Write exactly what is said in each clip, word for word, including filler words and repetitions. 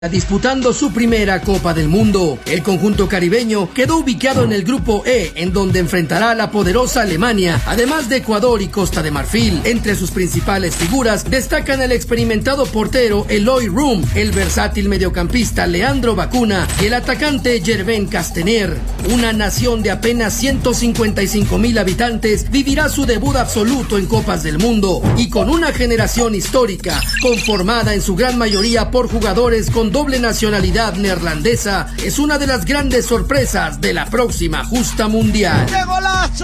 Disputando su primera Copa del Mundo. El conjunto caribeño quedó ubicado en el grupo E, en donde enfrentará a la poderosa Alemania, además de Ecuador y Costa de Marfil. Entre sus principales figuras destacan el experimentado portero Eloy Room, el versátil mediocampista Leandro Bacuna y el atacante Gervais Castaner. Una nación de apenas ciento cincuenta y cinco mil habitantes vivirá su debut absoluto en Copas del Mundo, y con una generación histórica conformada en su gran mayoría por jugadores con doble nacionalidad neerlandesa, es una de las grandes sorpresas de la próxima justa mundial. ¡Qué golazo!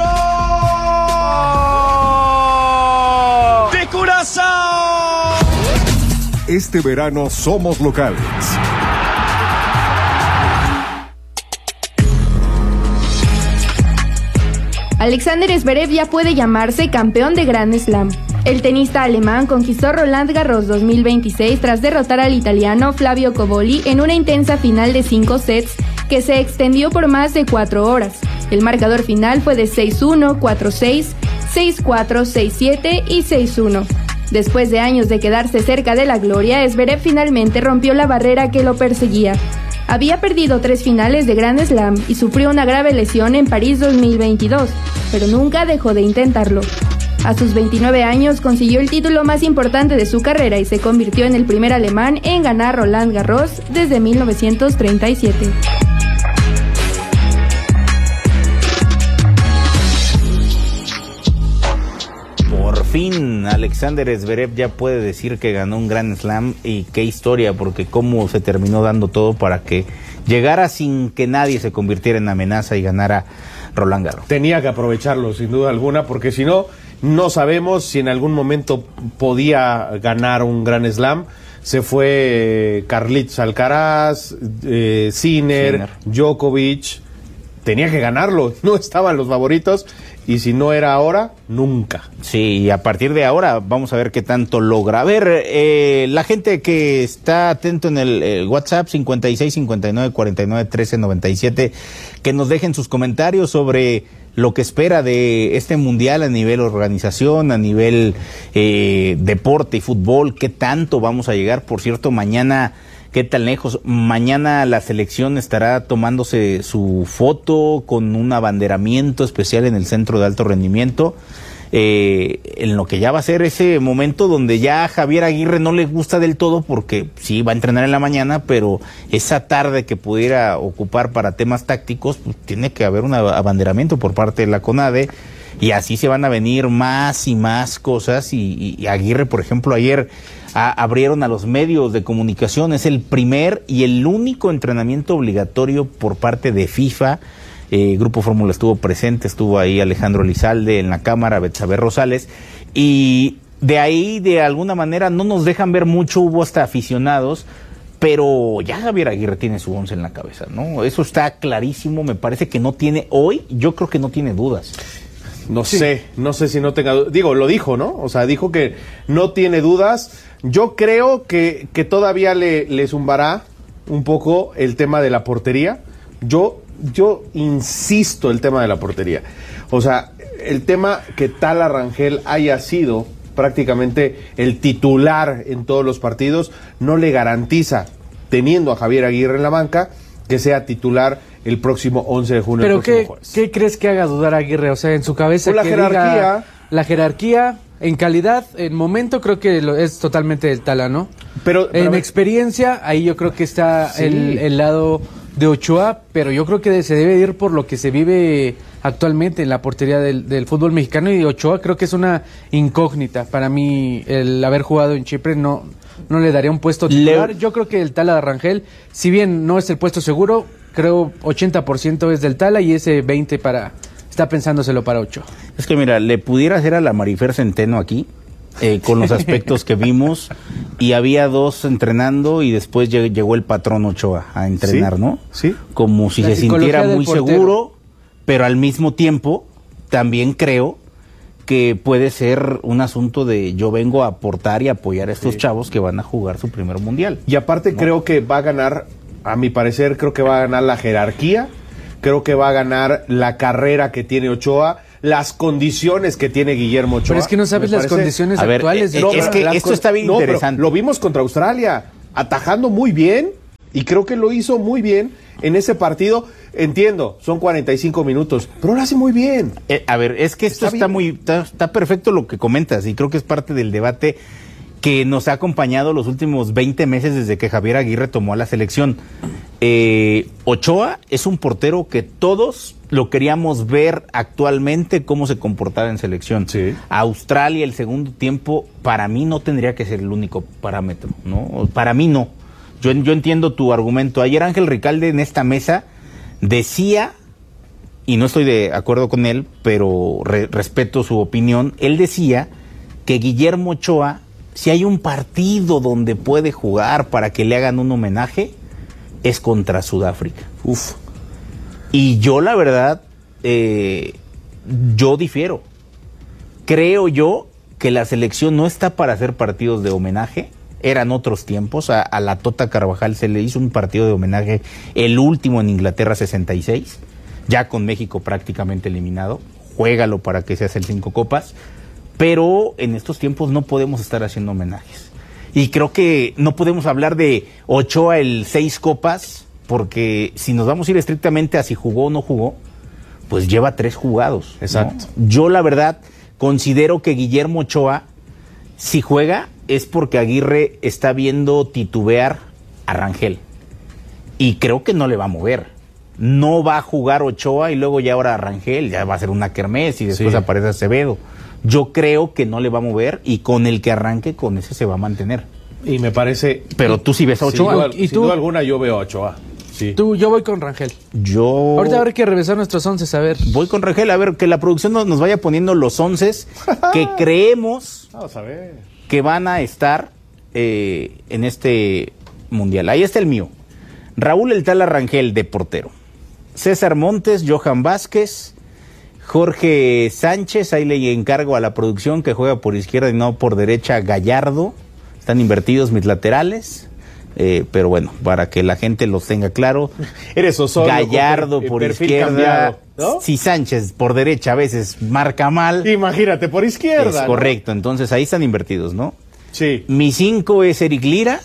¡De Curazao! Este verano somos locales. Alexander Zverev ya puede llamarse campeón de Grand Slam. El tenista alemán conquistó Roland Garros dos mil veintiséis tras derrotar al italiano Flavio Cobolli en una intensa final de cinco sets que se extendió por más de cuatro horas. El marcador final fue de seis uno, cuatro seis, seis cuatro, seis siete y seis uno. Después de años de quedarse cerca de la gloria, Zverev finalmente rompió la barrera que lo perseguía. Había perdido tres finales de Grand Slam y sufrió una grave lesión en París dos mil veintidós, pero nunca dejó de intentarlo. A sus veintinueve años consiguió el título más importante de su carrera y se convirtió en el primer alemán en ganar Roland Garros desde mil novecientos treinta y siete. Por fin Alexander Zverev ya puede decir que ganó un Grand Slam, y qué historia, porque cómo se terminó dando todo para que llegara sin que nadie se convirtiera en amenaza y ganara Roland Garros. Tenía que aprovecharlo sin duda alguna, porque si no, no sabemos si en algún momento podía ganar un Grand Slam. Se fue Carlitos Alcaraz, eh, Sinner, Sinner, Djokovic. Tenía que ganarlo, no estaban los favoritos, y si no era ahora, nunca. Sí, y a partir de ahora vamos a ver qué tanto logra. A ver, eh, la gente que está atento en el, el WhatsApp cincuenta y seis, cincuenta y nueve, cuarenta y nueve, trece, noventa y siete, que nos dejen sus comentarios sobre lo que espera de este mundial a nivel organización, a nivel eh, deporte y fútbol, qué tanto vamos a llegar. Por cierto, mañana, qué tan lejos, mañana la selección estará tomándose su foto con un abanderamiento especial en el centro de alto rendimiento, eh, en lo que ya va a ser ese momento donde ya a Javier Aguirre no le gusta del todo, porque sí va a entrenar en la mañana, pero esa tarde que pudiera ocupar para temas tácticos, pues tiene que haber un abanderamiento por parte de la CONADE, y así se van a venir más y más cosas. Y, y, y Aguirre, por ejemplo, ayer a, abrieron a los medios de comunicación, es el primer y el único entrenamiento obligatorio por parte de FIFA. Eh, Grupo Fórmula estuvo presente, estuvo ahí Alejandro Elizalde en la cámara, Betsabe Rosales, y de ahí de alguna manera no nos dejan ver mucho, hubo hasta aficionados, pero ya Javier Aguirre tiene su once en la cabeza, ¿no? Eso está clarísimo, me parece que no tiene hoy, yo creo que no tiene dudas. No sí. sé, no sé si no tenga dudas, digo, lo dijo, ¿no? O sea, dijo que no tiene dudas. Yo creo que, que todavía le, le zumbará un poco el tema de la portería. Yo Yo insisto el tema de la portería. O sea, el tema que Tala Rangel haya sido prácticamente el titular en todos los partidos no le garantiza, teniendo a Javier Aguirre en la banca, que sea titular el próximo once de junio. ¿Pero qué, qué crees que haga dudar a Aguirre? O sea, en su cabeza, por la que jerarquía. Diga, la jerarquía, en calidad, en momento, creo que lo, es totalmente del Tala, ¿no? Pero, pero en experiencia, ahí yo creo que está sí. el, el lado de Ochoa, pero yo creo que se debe ir por lo que se vive actualmente en la portería del, del fútbol mexicano, y Ochoa creo que es una incógnita. Para mí, el haber jugado en Chipre no, no le daría un puesto titular. Le... Yo creo que el Tala de Rangel, si bien no es el puesto seguro, creo ochenta por ciento es del Tala y ese veinte por ciento para está pensándoselo para Ochoa. Es que mira, le pudiera hacer a la Marifer Centeno aquí, Eh, con los aspectos que vimos, y había dos entrenando y después lleg- llegó el patrón Ochoa a entrenar, ¿Sí? ¿no? Sí. Como si La se sintiera muy portero. seguro, pero al mismo tiempo también creo que puede ser un asunto de yo vengo a aportar y apoyar a estos sí. chavos que van a jugar su primer mundial. Y aparte ¿no? creo que va a ganar, a mi parecer, creo que va a ganar la jerarquía, creo que va a ganar la carrera que tiene Ochoa, las condiciones que tiene Guillermo Ochoa. Pero es que no sabes las condiciones a ver, actuales. Eh, no, es que esto está bien no, interesante. Lo vimos contra Australia, atajando muy bien Y creo que lo hizo muy bien en ese partido. Entiendo, son cuarenta y cinco minutos, pero lo hace muy bien. Eh, a ver, es que esto está, está muy, está, está perfecto lo que comentas y creo que es parte del debate que nos ha acompañado los últimos veinte meses desde que Javier Aguirre tomó a la selección. Eh, Ochoa es un portero que todos lo queríamos ver actualmente cómo se comportaba en selección. Sí. Australia, el segundo tiempo, para mí no tendría que ser el único parámetro, ¿no? Para mí no. Yo, yo entiendo tu argumento. Ayer Ángel Ricalde en esta mesa decía, y no estoy de acuerdo con él, pero re, respeto su opinión, él decía que Guillermo Ochoa, si hay un partido donde puede jugar para que le hagan un homenaje, es contra Sudáfrica. Uf. Y yo, la verdad, eh, yo difiero. Creo yo que la selección no está para hacer partidos de homenaje. Eran otros tiempos. A, a la Tota Carvajal se le hizo un partido de homenaje, el último en Inglaterra, sesenta y seis, ya con México prácticamente eliminado. Juégalo para que seas el cinco copas. Pero en estos tiempos no podemos estar haciendo homenajes. Y creo que no podemos hablar de Ochoa el seis copas, porque si nos vamos a ir estrictamente a si jugó o no jugó, pues lleva tres jugados. Exacto. ¿No? Yo la verdad considero que Guillermo Ochoa, si juega, es porque Aguirre está viendo titubear a Rangel. Y creo que no le va a mover. No va a jugar Ochoa y luego ya ahora Rangel, ya va a ser una kermés y después Sí. aparece Acevedo. Yo creo que no le va a mover y con el que arranque, con ese se va a mantener. Y me parece... Pero tú sí ves a Sin Ochoa. duda, ¿Y sin tú? duda alguna yo veo a Ochoa. Sí. Tú, yo voy con Rangel. Yo Ahorita habrá que revisar nuestros once, a ver. voy con Rangel, a ver, que la producción nos, nos vaya poniendo los once que creemos Vamos a ver. que van a estar eh, en este mundial. Ahí está el mío. Raúl El Tala Rangel de portero. César Montes, Johan Vázquez, Jorge Sánchez, ahí le encargo a la producción que juega por izquierda y no por derecha, Gallardo. Están invertidos mis laterales, eh, pero bueno, para que la gente los tenga claro. Eres Osorio. Gallardo con per- por perfil izquierda, cambiado, ¿no? si Sánchez por derecha a veces marca mal. Imagínate, por izquierda. Es ¿no? correcto, entonces ahí están invertidos, ¿no? Sí. Mi cinco es Eric Lira.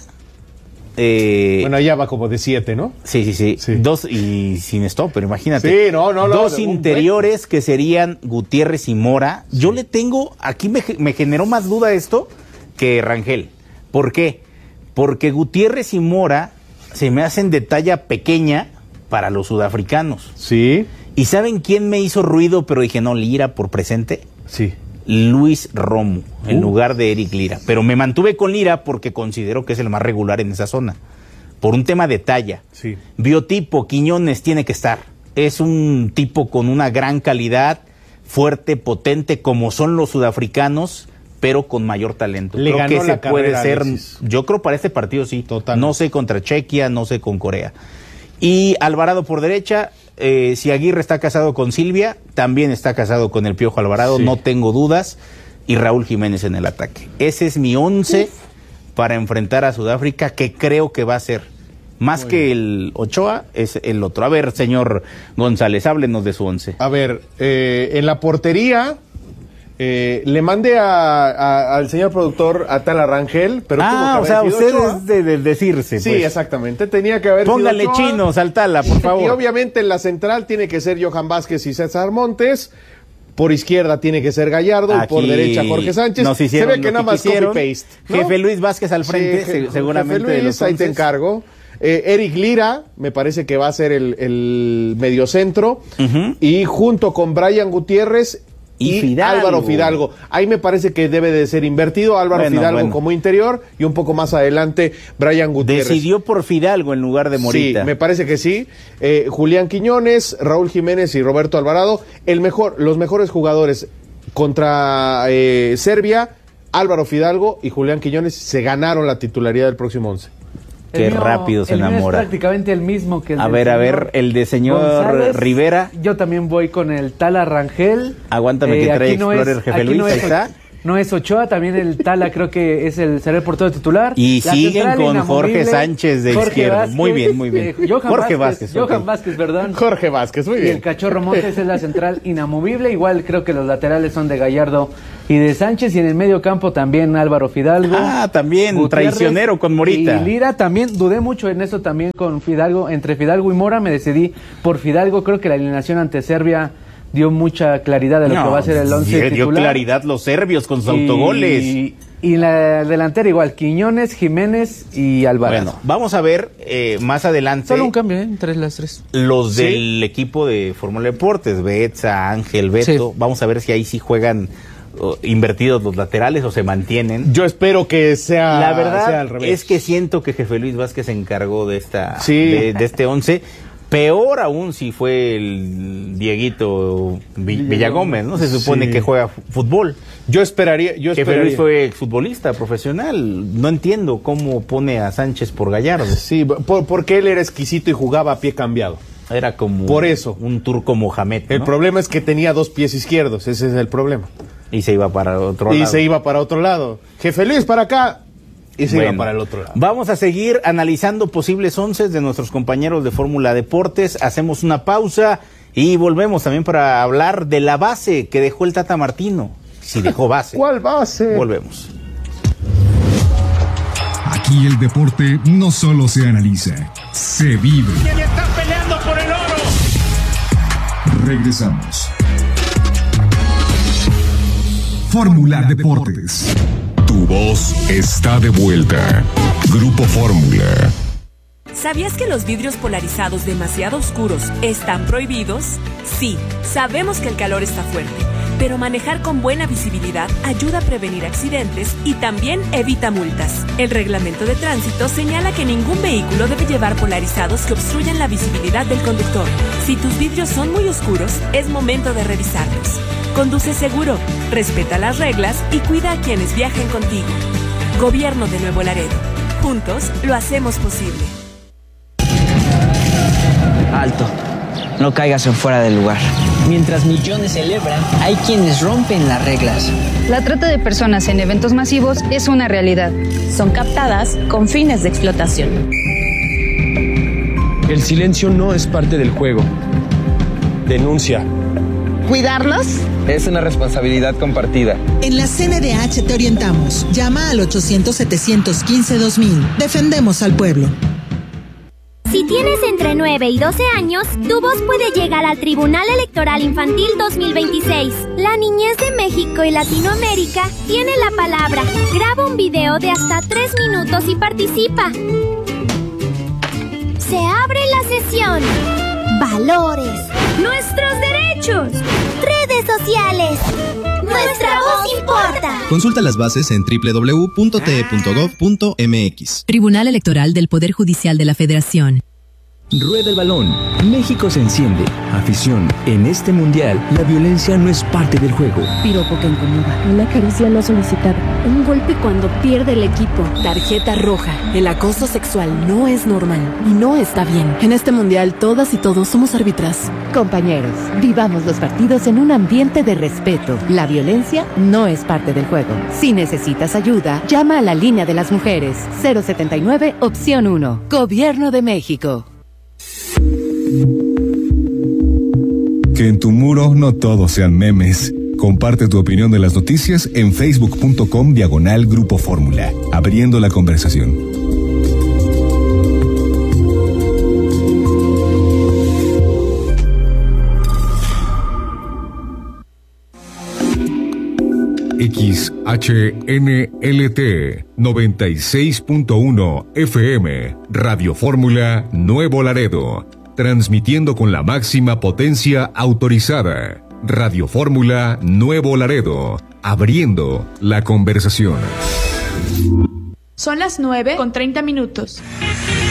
Eh, Bueno, allá va como de siete, ¿no? Sí, sí, sí, Sí. Dos y sin stop, pero imagínate. Sí, no, no, no, Dos de un interiores que serían Gutiérrez y Mora. Yo le tengo, aquí me, me generó más duda esto que Rangel. ¿Por qué? Porque Gutiérrez y Mora se me hacen de talla pequeña para los sudafricanos. Sí. ¿Y saben quién me hizo ruido, pero dije, no, Lira por presente? Sí. Luis Romo, en Uh. lugar de Eric Lira. Pero me mantuve con Lira porque considero que es el más regular en esa zona. Por un tema de talla. Sí. Biotipo, Quiñones tiene que estar. Es un tipo con una gran calidad, fuerte, potente, como son los sudafricanos, pero con mayor talento. Le creo ganó que la ese puede carrera, ser. Alexis. Yo creo para este partido sí. Total. No sé contra Chequia, no sé con Corea. Y Alvarado por derecha. Eh, si Aguirre está casado con Silvia, también está casado con el Piojo Alvarado, Sí. no tengo dudas. Y Raúl Jiménez en el ataque. Ese es mi once para enfrentar a Sudáfrica, que creo que va a ser más que el Ochoa, es el otro. A ver, señor González, háblenos de su once. A ver, eh, en la portería eh, le mandé a, a- al señor productor a Tala Rangel, pero tuvo que Ah, o haber sea, sido usted Ochoa. es de, de decirse. Sí, pues. exactamente. Tenía que haber Póngale sido Ochoa. chinos al Tala, por favor. Y obviamente en la central tiene que ser Johan Vázquez y César Montes. Por izquierda tiene que ser Gallardo y por Aquí derecha Jorge Sánchez. nos Se hicieron ve que lo nada más quisieron. copy-paste, ¿no? Jefe Luis Vázquez al frente, Sí, se- jefe seguramente de Luis, los ahí te once. encargo. Eh, Eric Lira, me parece que va a ser el, el mediocentro. Ujú. Y junto con Brian Gutiérrez Y y, Fidalgo. Álvaro Fidalgo. Ahí me parece que debe de ser invertido. Álvaro Bueno, Fidalgo bueno. como interior y un poco más adelante Brian Gutiérrez. Decidió por Fidalgo en lugar de Morita. Sí, me parece que sí. Eh, Julián Quiñones, Raúl Jiménez y Roberto Alvarado. El mejor, los mejores jugadores contra eh, Serbia, Álvaro Fidalgo y Julián Quiñones se ganaron la titularidad del próximo once. Qué El mío- rápido se el mío enamora. Es prácticamente el mismo que el A del ver, a señor ver, el de señor González. Rivera. Yo también voy con el Tala Rangel. Aguántame que trae aquí no Explorer es- Jefe aquí Luis, no ahí es- está. No es Ochoa, también el Tala creo que es el será el portero titular. Y La siguen central con inamovible, Jorge Sánchez de Jorge izquierda. Vázquez, Muy bien, muy bien. eh, Johan Jorge Vázquez, Vázquez, Johan ok. Vázquez, perdón. Jorge Vázquez, muy Y bien. el Cachorro Montes es la central inamovible. Igual creo que los laterales son de Gallardo Y de Sánchez, y en el medio campo también Álvaro Fidalgo. Ah, también, Gutiérrez, traicionero con Morita. Y Lira también, dudé mucho en eso también con Fidalgo. Entre Fidalgo y Mora me decidí por Fidalgo. Creo que la alineación ante Serbia dio mucha claridad de lo no, que va a ser el once titular. Dio claridad los serbios con sus y, autogoles. Y, y la delantera igual, Quiñones, Jiménez y Alvarado. Bueno, vamos a ver eh, más adelante. Solo un cambio, ¿eh? Entre las tres. Los ¿Sí? del equipo de Fórmula Deportes, Betsa, Ángel, Beto. Sí. Vamos a ver si ahí sí juegan uh, invertidos los laterales o se mantienen. Yo espero que sea, la verdad sea al revés. Es que siento que Jefe Luis Vázquez se encargó de esta sí. de, de este once. Peor aún si fue el Dieguito Villagómez, ¿no? Se supone sí. que juega fútbol. Yo esperaría... Yo Jefe esperaría. Luis fue futbolista profesional. No entiendo cómo pone a Sánchez por Gallardo. Sí, por, porque él era exquisito y jugaba a pie cambiado. Era como por eso. un turco Mohamed, ¿no? El problema es que tenía dos pies izquierdos, ese es el problema. Y se iba para otro y lado. Y se iba para otro lado. Jefe Luis, para acá... Y se bueno, iba para el otro lado. Vamos a seguir analizando posibles once de nuestros compañeros de Fórmula Deportes. Hacemos una pausa y volvemos también para hablar de la base que dejó el Tata Martino. Si dejó base. ¿Cuál base? Volvemos. Aquí el deporte no solo se analiza, se vive. ¿Quién está peleando por el oro? Regresamos. Fórmula Deportes. Tu voz está de vuelta. Grupo Fórmula. ¿Sabías que los vidrios polarizados demasiado oscuros están prohibidos? Sí, sabemos que el calor está fuerte, pero manejar con buena visibilidad ayuda a prevenir accidentes y también evita multas. El reglamento de tránsito señala que ningún vehículo debe llevar polarizados que obstruyan la visibilidad del conductor. Si tus vidrios son muy oscuros, es momento de revisarlos. Conduce seguro, respeta las reglas y cuida a quienes viajen contigo. Gobierno de Nuevo Laredo. Juntos lo hacemos posible. Alto. No caigas en fuera del lugar. Mientras millones celebran, hay quienes rompen las reglas. La trata de personas en eventos masivos es una realidad. Son captadas con fines de explotación. El silencio no es parte del juego. Denuncia. ¿Cuidarlos? Es una responsabilidad compartida. En la C N D H te orientamos. Llama al ochocientos, setecientos quince, dos mil. Defendemos al pueblo. Si tienes entre nueve y doce años, tu voz puede llegar al Tribunal Electoral Infantil dos mil veintiséis. La niñez de México y Latinoamérica tiene la palabra. Graba un video de hasta tres minutos y participa. Se abre la sesión. Valores. Nuestros derechos. Redes sociales. Nuestra voz importa. Consulta las bases en doble u doble u doble u punto t e punto gov punto m x. Tribunal Electoral del Poder Judicial de la Federación. Rueda el balón. México se enciende. Afición. En este mundial, la violencia no es parte del juego. Piropo que incomoda. Una caricia no solicitada. Un golpe cuando pierde el equipo. Tarjeta roja. El acoso sexual no es normal y no está bien. En este mundial, todas y todos somos árbitras. Compañeros, vivamos los partidos en un ambiente de respeto. La violencia no es parte del juego. Si necesitas ayuda, llama a la línea de las mujeres. cero setenta y nueve, opción uno. Gobierno de México. Que en tu muro no todos sean memes. Comparte tu opinión de las noticias en facebook punto com diagonal Grupo Fórmula, abriendo la conversación. X H N L T noventa y seis punto uno F M, Radio Fórmula Nuevo Laredo, transmitiendo con la máxima potencia autorizada. Radio Fórmula Nuevo Laredo, abriendo la conversación. Son las nueve con treinta minutos.